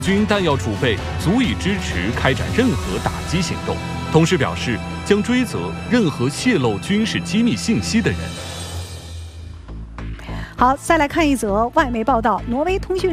军弹药储备足以支持开展任何打击行动，同时表示将追责任何泄露军事机密信息的人。 好，再来看一则外媒报道，挪威通讯